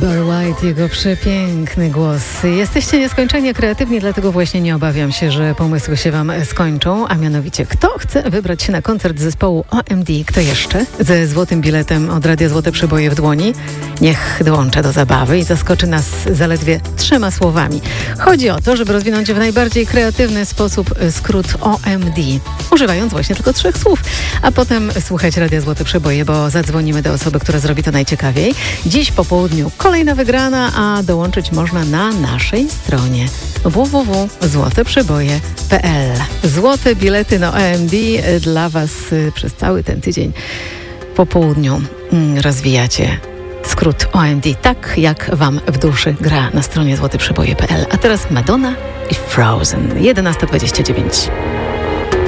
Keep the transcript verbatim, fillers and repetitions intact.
Barry White, jego przepiękny głos. Jesteście nieskończenie kreatywni, dlatego właśnie nie obawiam się, że pomysły się wam skończą, a mianowicie kto chce wybrać się na koncert zespołu O M D, kto jeszcze ze złotym biletem od Radia Złote Przeboje w dłoni, niech dołącza do zabawy i zaskoczy nas zaledwie trzema słowami. Chodzi o to, żeby rozwinąć w najbardziej kreatywny sposób skrót O M D, używając właśnie tylko trzech słów, a potem słuchać Radia Złote Przeboje, bo zadzwonimy do osoby, która zrobi to najciekawiej. Dziś po południu kolejna wygrana, a dołączyć można na naszej stronie w w w kropka złote przeboje kropka p l. Złote bilety na O M D dla was przez cały ten tydzień po południu rozwijacie skrót O M D tak, jak wam w duszy gra na stronie złote przeboje kropka p l. A teraz Madonna i Frozen, jedenasta dwadzieścia dziewięć.